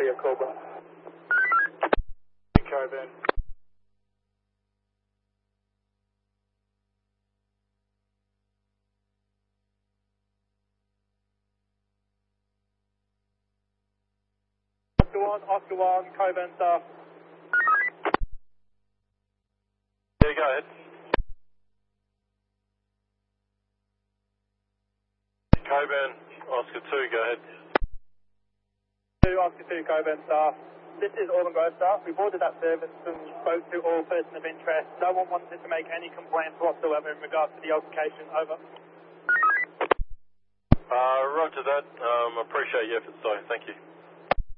your Cobra. Carbon. Oscar 1, Coburn staff. Yeah, go ahead. Coburn, Oscar 2, go ahead. 2, Oscar 2, Coburn staff. This is Auburn Grove staff. We've ordered that service and spoke to all persons of interest. No one wanted to make any complaints whatsoever in regards to the altercation. Over. Roger that. Appreciate your efforts, though. Thank you.